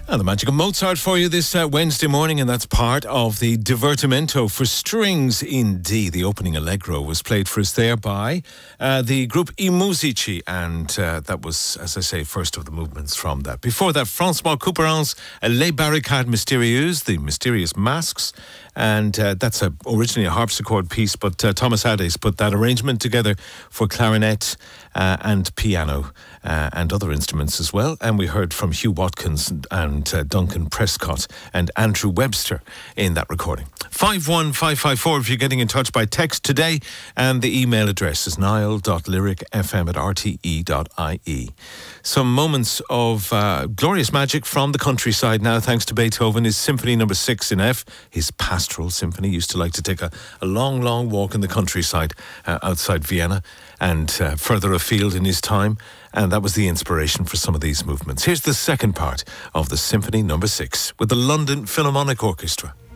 And the magic of Mozart for you this Wednesday morning, and that's part of the Divertimento for strings in D. The opening allegro was played for us there by the group I Musici, and that was, as I say, first of the movements from that. Before that, Francois Couperin's Les Barricades Mystérieuses, the Mysterious Masks, and that's originally a harpsichord piece, but Thomas Haddy's put that arrangement together for clarinet and piano and other instruments as well. And we heard from Hugh Watkins and Duncan Prescott and Andrew Webster in that recording. 51554 if you're getting in touch by text today, and the email address is niall.lyricfm@rte.ie. Some moments of glorious magic from the countryside now, thanks to Beethoven. His Symphony No. 6 in F, his Pastoral Symphony. Used to like to take a long, long walk in the countryside outside Vienna and further afield in his time, and that was the inspiration for some of these movements. Here's the second part of the Symphony No. 6 with the London Philharmonic Orchestra.